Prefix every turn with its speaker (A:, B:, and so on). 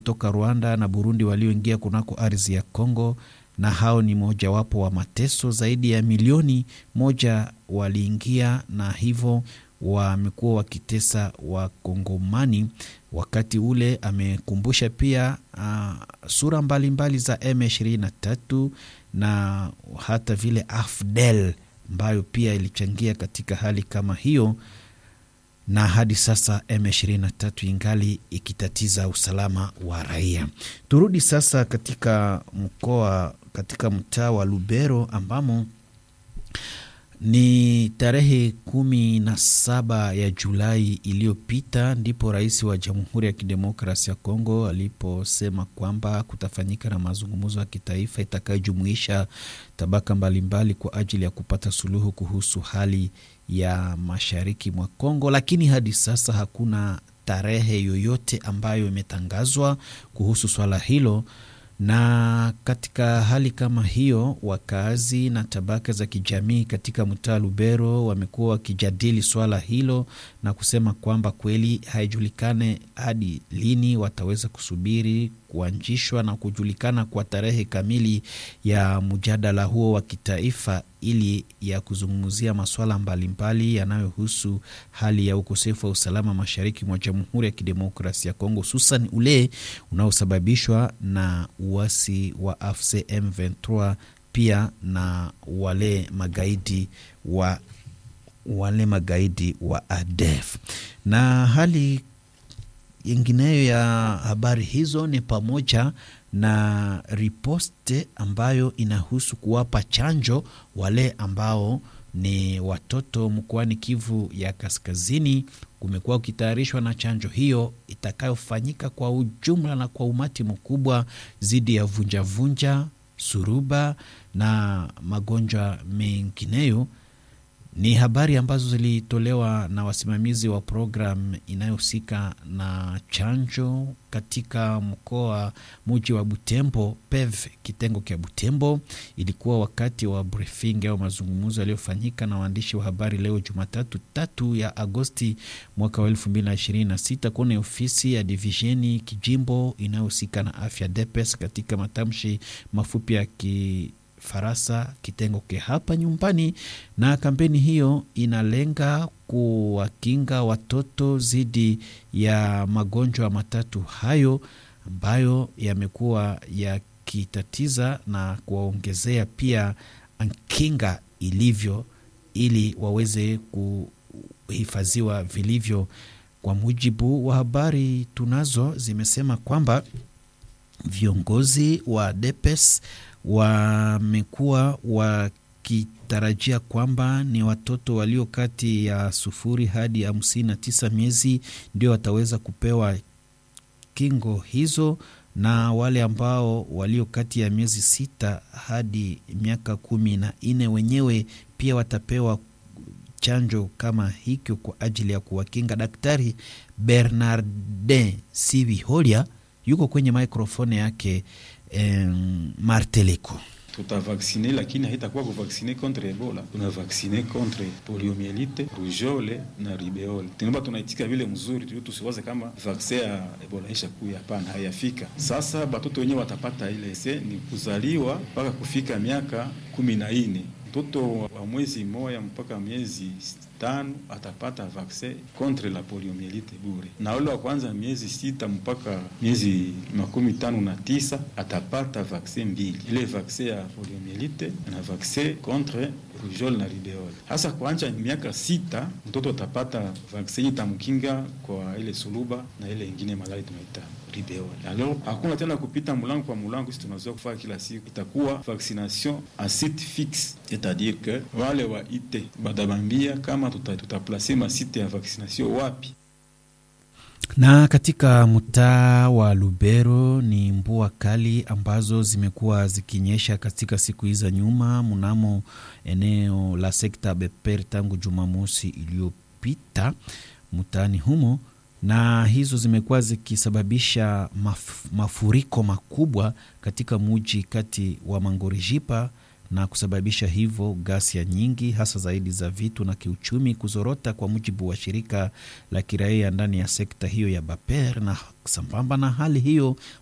A: toka Rwanda na Burundi walioingia kunako ardhi ya Kongo, na hao ni mojawapo wa mateso. Zaidi ya milioni moja waliingia, na hivyo wamekuwa wakitesa Wakongomani. Wakati ule amekumbusha pia sura mbalimbali za M23 na hata vile AFDEL ambayo pia ilichangia katika hali kama hiyo, na hadi sasa M23 ingali ikitatiza usalama wa raia. Turudi sasa katika mtaa wa Lubero ambamo ni tarehe 17 ya Julai iliyopita ndipo rais wa Jamhuri ya Kidemokrasia ya Kongo aliposema kwamba kutafanyika na mazungumzo ya kitaifa itakayojumuisha tabaka mbalimbali kwa ajili ya kupata suluhu kuhusu hali ya mashariki mwa Kongo, lakini hadi sasa hakuna tarehe yoyote ambayo imetangazwa kuhusu swala hilo. Na katika hali kama hiyo, wakazi na tabaka za kijamii katika mtaa Lubero wamekuwa wakijadili swala hilo na kusema kwamba kweli haijulikane hadi lini wataweza kusubiri kuanzishwa na kujulikana kwa tarehe kamili ya mjadala huo wa kitaifa, ili ya kuzungumzia masuala mbalimbali yanayohusu hali ya ukosefu wa usalama mashariki mwa Jamhuri ya Kidemokrasia ya Kongo, hususan ule unaosababishwa na uasi wa AFC M23 pia na wale magaidi wa ADF. Na hali yengineyo ya habari hizo ni pamoja na riposte ambayo inahusu kuwapa chanjo wale ambao ni watoto mkoani Kivu ya Kaskazini. Kumekuwa ukitayarishwa na chanjo hiyo itakayofanyika kwa ujumla na kwa umati mkubwa zidi ya vunja, suruba na magonjwa mengineyo. Ni habari ambazo zilitolewa na wasimamizi wa program inayohusika na chanjo katika mji wa Butembo, PEV kitengo cha Butembo. Ilikuwa wakati wa briefing au mazungumzo yaliyofanyika na waandishi wa habari leo Jumatatu 3 ya Agosti mwaka wa 2026 kwenye ofisi ya divisheni kijimbo inayohusika na afya DPS katika matamshi mafupi ya Farasa kitengo ke hapa nyumbani. Na kampeni hiyo inalenga kuwakinga watoto zidi ya magonjwa matatu hayo ambayo yamekuwa yakitatiza, na kuwaongezea pia kinga ilivyo ili waweze kuhifadhiwa vilivyo. Kwa mujibu wa habari tunazo zimesema kwamba viongozi wa DPS wamekuwa wakitarajia kwamba ni watoto walio kati ya 0 hadi 59 miezi ndio wataweza kupewa kingo hizo, na wale ambao walio kati ya miezi 6 hadi miaka 14 wenyewe pia watapewa chanjo kama hiki kwa ajili ya kuwakinga. Daktari Bernardin Sibiholia yuko kwenye mikrofoni yake Marteleko.
B: Tutavaksine, lakini haitakuwa kuvaksine contre Ebola. Tunavaksine contre poliomielite, rougeole na rubeole. Tunaomba tunaitika vile mzuri tu, tusiwaze kama vaccine ya Ebola isha kuya. Hapana, hayafika. Sasa batoto wenyewe watapata ile ni kuzaliwa mpaka kufika miaka 14. Mtoto wa mwezi moja mpaka miezi 5 atapata vaccine contre la poliomielite bure, na wale wa kwanza miezi 6 mpaka miezi 59 atapata vaccine 2, ile vaccine ya poliomielite na vaccine contre rougeole na rubeole. Hasa kuanza miaka 6 mtoto atapata vaccine itamkinga kwa ile suluba na ile nyingine malali tunaita rubeole. Alors hakuna tena kupita mlango kwa mlango, sisi tunazoea kufanya kila siku. Itakuwa vaccination à site fixe, c'est-à-dire que wale wa IT badabambia kama tutaplace masite ya vaccination wapi.
A: Na katika mtaa wa Lubero ni mvua kali ambazo zimekuwa zikinyesha katika siku hizo nyuma mnamo eneo la sekta Beper tangu Jumamosi iliyopita mtaani humo, na hizo zimekuwa zikisababisha mafuriko makubwa katika mji kati wa Mangorijipa na kusababisha hivyo ghasia nyingi, hasa zaidi za vitu na kiuchumi kuzorota, kwa mujibu wa shirika la kiraia ndani ya sekta hiyo ya Baper. Na sambamba na hali hiyo,